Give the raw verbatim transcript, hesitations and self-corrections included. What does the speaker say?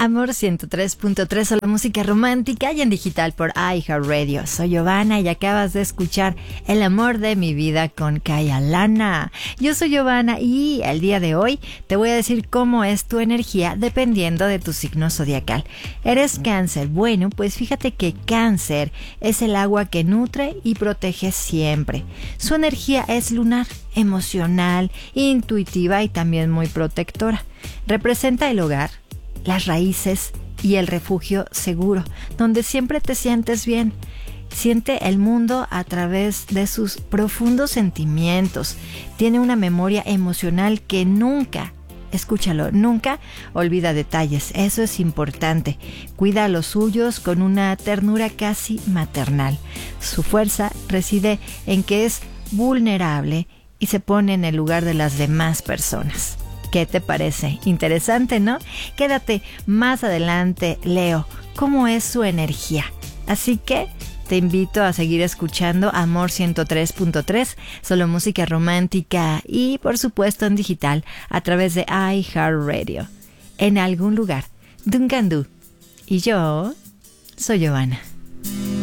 Amor ciento tres punto tres, solo música romántica y en digital por iHeartRadio. Soy Giovanna y acabas de escuchar El amor de mi vida con Kaya Lana. Yo soy Giovanna y el día de hoy te voy a decir cómo es tu energía dependiendo de tu signo zodiacal. ¿Eres Cáncer? Bueno, pues fíjate que Cáncer es el agua que nutre y protege siempre. Su energía es lunar, emocional, intuitiva y también muy protectora. Representa el hogar, las raíces y el refugio seguro, donde siempre te sientes bien. Siente el mundo a través de sus profundos sentimientos. Tiene una memoria emocional que nunca, escúchalo, nunca olvida detalles. Eso es importante. Cuida a los suyos con una ternura casi maternal. Su fuerza reside en que es vulnerable y se pone en el lugar de las demás personas. ¿Qué te parece? Interesante, ¿no? Quédate más adelante, Leo, cómo es su energía. Así que te invito a seguir escuchando Amor ciento tres punto tres, solo música romántica y, por supuesto, en digital a través de iHeartRadio. En algún lugar, Duncan Du. Y yo soy Giovanna.